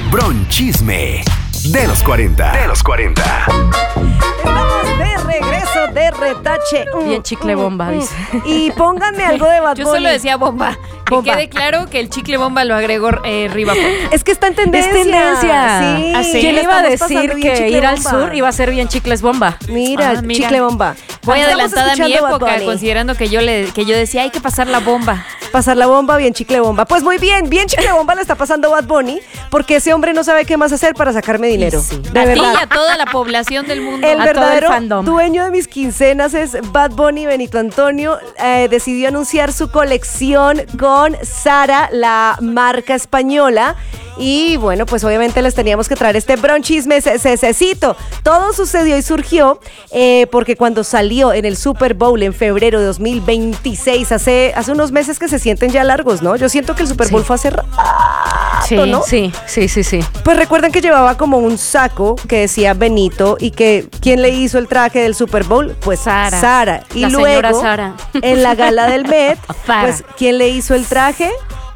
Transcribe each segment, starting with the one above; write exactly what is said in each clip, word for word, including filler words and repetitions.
Bronchisme de los cuarenta. De los cuarenta. Estamos de regreso de retache. Mm, Bien chicle bomba, mm, dice. Y pónganme algo de Bad Bunny. Yo solo decía bomba. Bomba. Que quede claro que el chicle bomba lo agregó eh, Riva Pop. Es que está en tendencia. Es tendencia. Sí. ¿Ah, sí? ¿Quién Le iba a estamos decir pasando bien que chicle ir al bomba. sur iba a ser bien chicles bomba? Mira, Ah, mira. chicle bomba. Voy Estamos adelantada a mi escuchando Bad época, Bunny. considerando que yo le que yo decía hay que pasar la bomba. Pasar la bomba, bien chicle bomba. Pues muy bien, bien chicle bomba la está pasando Bad Bunny, porque ese hombre no sabe qué más hacer para sacarme dinero. Sí. De a ti verdad. y a toda la población del mundo. El A todo el verdadero fandom. dueño de mis quincenas es Bad Bunny. Benito Antonio eh, decidió anunciar su colección con Zara, la marca española. Y bueno, pues obviamente les teníamos que traer este bronchisme cececito. Todo sucedió y surgió eh, porque cuando salió en el Super Bowl en febrero de dos mil veintiséis, hace, hace unos meses que se sienten ya largos, ¿no? Yo siento que el Super Bowl Sí. fue hace rato, Sí, ¿no? sí, sí, sí, sí. Pues recuerdan que llevaba como un saco que decía Benito y que ¿quién le hizo el traje del Super Bowl? Pues Sara. Sara. Y La luego, señora Sara. en la gala del Met, Sara. pues ¿quién le hizo el traje?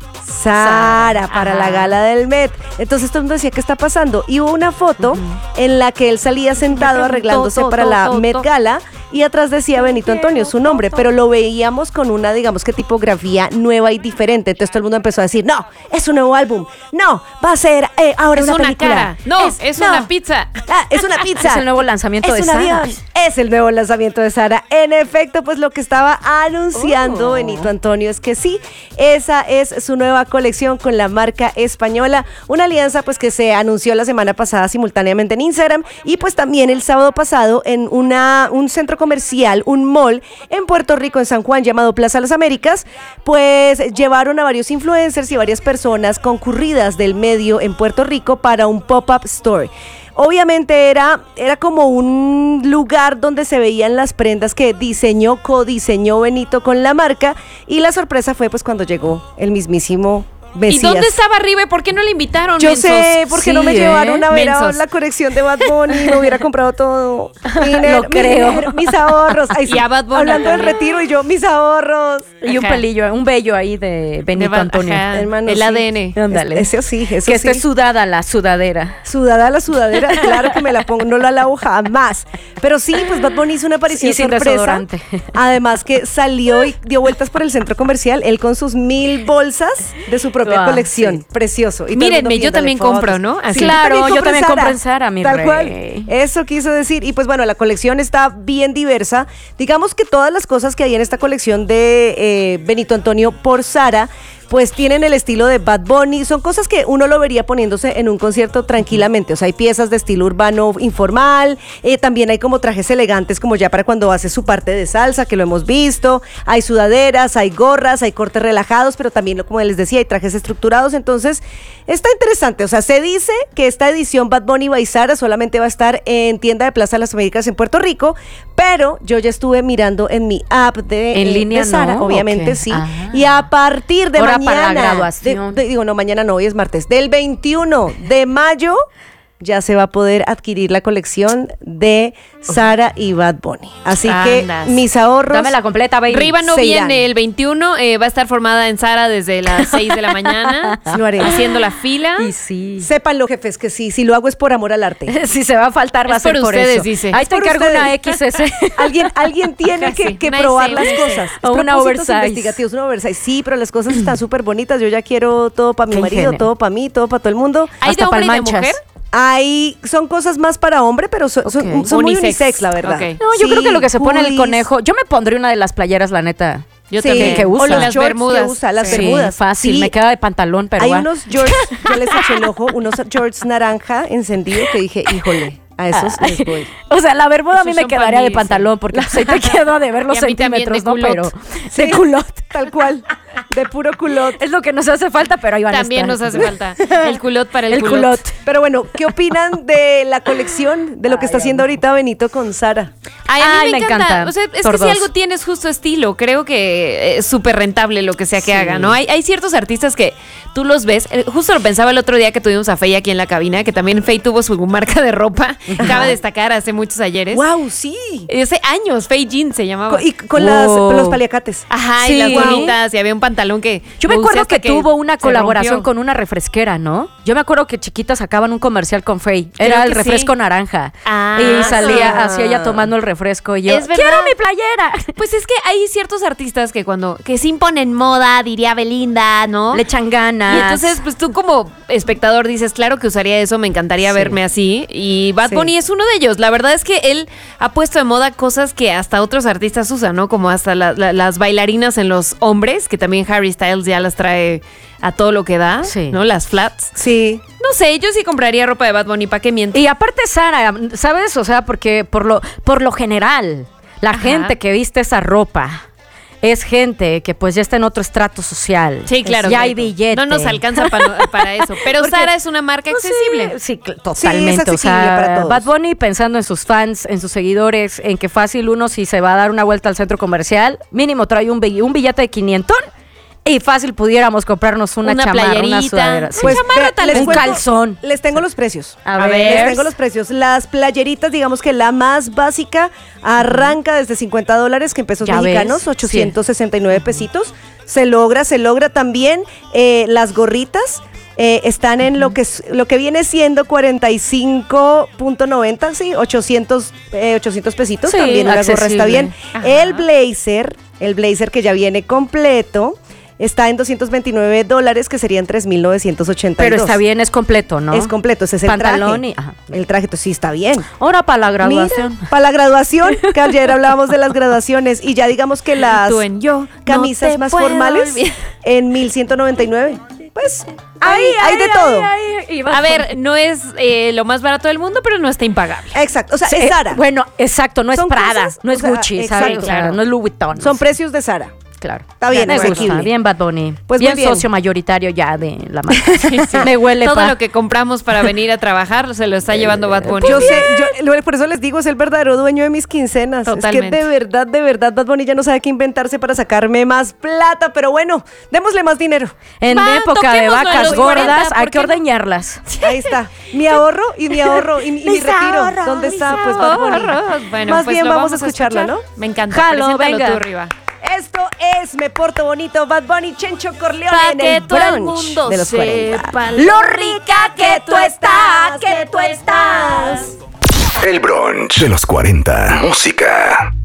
Sara, para Ajá. la gala del Met. Entonces todo el mundo decía, ¿qué está pasando? Y hubo una foto en la que él salía sentado arreglándose To, to, para to, la to, Met to. Gala y atrás decía Benito Antonio, su nombre, pero lo veíamos con una, digamos que tipografía nueva y diferente. Entonces todo el mundo empezó a decir, no, es un nuevo álbum, no, va a ser eh, ahora Es una, una película. cara. No, es una pizza. Ah, es una pizza. Es el nuevo lanzamiento Es de un Sara. avión. Es el nuevo lanzamiento de Sara. En efecto, pues lo que estaba anunciando Oh. Benito Antonio es que sí, esa es su nueva colección con la marca española. Una alianza pues que se anunció la semana pasada simultáneamente en Instagram y pues también el sábado pasado en una, un centro comercial, un mall en Puerto Rico, en San Juan, llamado Plaza Las Américas. Pues llevaron a varios influencers y varias personas concurridas del medio en Puerto Rico para un pop-up store. Obviamente era, era como un lugar donde se veían las prendas que diseñó, codiseñó Benito con la marca, y la sorpresa fue pues cuando llegó el mismísimo Mesías. ¿Y dónde estaba Rive? ¿Por qué no le invitaron? Yo mensos? sé, porque Sí, no me ¿eh? llevaron a ver a Mensos. la colección de Bad Bunny, me hubiera comprado todo. Dinero, Lo creo. mi dinero, mis ahorros. Ay, sí, Y a Bad Bunny hablando del también. retiro y yo, mis ahorros. Y un Ajá. pelillo, un vello ahí de Benito De Bad- Antonio. ajá. Hermano, el sí. A D N. Ándale. Eso sí, eso Que sí. esté sudada la sudadera. Sudada la sudadera, claro que me la pongo, no la lavo jamás. Pero sí, pues Bad Bunny hizo una aparición Y sin sorpresa. desodorante. Además que salió y dio vueltas por el centro comercial, él con sus mil bolsas de su propia Wow, colección. sí. Precioso. Y todo el mundo Mírenme, yo pidiéndole también fotos. compro, ¿no? Así. Sí, Claro, yo compro también compro en Zara, mi Tal rey. cual. Eso quiso decir. Y pues bueno, la colección está bien diversa. Digamos que todas las cosas que hay en esta colección de eh, Benito Antonio por Zara, pues tienen el estilo de Bad Bunny. Son cosas que uno lo vería poniéndose en un concierto tranquilamente. O sea, hay piezas de estilo urbano informal. Eh, también hay como trajes elegantes, como ya para cuando hace su parte de salsa, que lo hemos visto. Hay sudaderas, hay gorras, hay cortes relajados, pero también, como les decía, hay trajes estructurados. Entonces, está interesante. O sea, se dice que esta edición Bad Bunny by Zara solamente va a estar en tienda de Plaza de las Américas en Puerto Rico, pero yo ya estuve mirando en mi app de, ¿En eh, línea de Zara, no? obviamente Ok. sí. Ah. Y a partir de Ahora mañana, para la graduación. de- de- digo, no, mañana no, hoy es martes, del veintiuno de mayo ya se va a poder adquirir la colección de Zara y Bad Bunny. Así Andas. que mis ahorros Dame la completa, baby. Riva no se viene irán. el veintiuno, eh, va a estar formada en Zara desde las seis de la mañana, Lo haré. haciendo la fila. Y sí. Sépanlo, jefes, que sí, si lo hago es por amor al arte. Si se va a faltar, va a Es ser por por ustedes, eso. dice. Ahí Es te por encargo ustedes. una X S. Alguien, alguien tiene Ajá, que, sí. que Una probar S, las una S. cosas. O una Propósitos oversize. investigativos, una oversize. Sí, pero las cosas están súper bonitas. Yo ya quiero todo para mi Qué marido, ingenio. todo para mí, todo para todo el mundo. ¿Hay Hasta de hombre y de palmanchas. mujer? Hay, son cosas más para hombre, pero son, son- Ok. son muy Unisex. unisex, la verdad. Ok. No, yo Sí, creo que lo que se pone el hoodies. conejo. Yo me pondré una de las playeras, la neta. Yo Sí, también. que usa. o los Las shorts bermudas. que usa, las Sí, bermudas. fácil. Sí. Me queda de pantalón, pero Hay va. unos shorts, yo les eché el ojo, unos shorts naranja encendido que dije, híjole, a esos Ay. les voy. O sea, la bermuda a mí Esos me son quedaría pa' de mí, pantalón, porque pues, ahí te quedo de ver los Y a mí también, centímetros, de ¿no? Pero culot. Sí, de culot. Tal cual, de puro culot. Es lo que nos hace falta, pero ahí van a También nos estar. hace falta el culot para el, El culot. culot. Pero bueno, ¿qué opinan de la colección, de lo que está haciendo ahorita Benito con Zara? Ay, a mí Ay, me, me encanta. encanta. O sea, es que Tordos. si algo tienes justo estilo, creo que es súper rentable lo que sea que Sí. haga, ¿no? Hay, hay ciertos artistas que tú los ves, eh, justo lo pensaba el otro día que tuvimos a Fey aquí en la cabina, que también Fey tuvo su marca de ropa, cabe destacar, hace muchos ayeres. ¡Wow! Sí. Hace años, Fey Jean se llamaba. Co- y con, las, Wow. con los paliacates. Ajá, Sí. y las Wow. bonitas, y había un un pantalón que Yo me lo usé acuerdo hasta que, tuvo una se colaboración rompió. con una refresquera, ¿no? Yo me acuerdo que chiquitas sacaban un comercial con Faye. Creo Era que el refresco sí. naranja. Ah, y salía sí. así ella tomando el refresco y yo, Es verdad. ¡quiero mi playera! Pues es que hay ciertos artistas que cuando que se imponen moda, diría Belinda, ¿no? Le echan ganas. Y entonces, pues tú como espectador dices, claro que usaría eso, me encantaría Sí. verme así. Y Bad Sí. Bunny es uno de ellos. La verdad es que él ha puesto de moda cosas que hasta otros artistas usan, ¿no? Como hasta la- la- las bailarinas en los hombres, que también Harry Styles ya las trae a todo lo que da, Sí. ¿no? Las flats. Sí. No sé, yo sí compraría ropa de Bad Bunny, ¿para qué miento? Y aparte Sara, ¿sabes? O sea, porque por lo, por lo general, la Ajá. gente que viste esa ropa es gente que pues ya está en otro estrato social. Sí, claro. Ya claro. hay billete. No nos alcanza pa- para eso. Pero Porque- Sara es una marca Pues sí, accesible. Sí, cl- totalmente. Sí, es o sea, accesible para todos. Bad Bunny pensando en sus fans, en sus seguidores, en que fácil uno si se va a dar una vuelta al centro comercial, mínimo trae un, bill- un billete de quinientos y fácil pudiéramos comprarnos una, Una chamarra, una playerita. sudadera. Sí. Pues, chamarra, vea, tal les vez. Un cuento- calzón. Les tengo los precios. A A ver. ver. Les tengo los precios. Las playeritas, digamos que la más básica arranca desde cincuenta dólares, que en pesos Ya mexicanos, ves, ochocientos sesenta y nueve pesitos. Se logra, se logra también eh, las gorritas. eh, están en lo que es- lo que viene siendo cuarenta y cinco punto noventa, sí, ochocientos, eh, ochocientos pesitos. Sí, también una gorra está accesible. bien. Ajá. El blazer, el blazer que ya viene completo, está en doscientos veintinueve dólares, que serían tres mil novecientos ochenta y dos. Pero está bien, es completo, ¿no? Es completo, ese es el Pantalón traje. y- ajá. El traje, entonces sí está bien. Ahora para la graduación. Mira, para la graduación, que ayer hablábamos de las graduaciones y ya digamos que las Tú en yo, camisas no te más puedo formales olvidar. en mil ciento noventa y nueve. Pues Ay, hay, hay de todo. A ver, no es eh, lo más barato del mundo, pero no está impagable. Exacto, o sea, Sí, es Zara. Bueno, exacto, no es Son Prada, cosas, no es o sea, Gucci, exacto. ¿sabes? O sea, Claro. no es Louis Vuitton. Son precios de Zara. Claro. Está bien, Me asequible. gusta, bien Bad Bunny. Pues bien, muy bien. socio mayoritario ya de la marca. Me huele Todo pa. lo que compramos para venir a trabajar se lo está llevando Bad Bunny. Yo sé, yo, por eso les digo, es el verdadero dueño de mis quincenas. Totalmente. Es que de verdad, de verdad, Bad Bunny ya no sabe qué inventarse para sacarme más plata, pero bueno, démosle más dinero. En Va, época de toquémoslo en vacas los cuarenta, gordas hay ¿por que qué no? ordeñarlas. Ahí está. Mi ahorro y mi ahorro y, mi- y mi Mis retiro. ahorros, ¿Dónde mis está? Pues Bad Bunny. Ahorros. Bueno, Más pues bien lo vamos a escucharlo, escuchar. ¿no? Me encanta. Jalo, Preséntalo venga. tú, Riva. Esto es Me Porto Bonito, Bad Bunny, Chencho Corleone Pa' en que el todo el brunch mundo de los cuarenta. sepa Lo rica que tú estás, que tú estás. El brunch de los cuarenta. Música.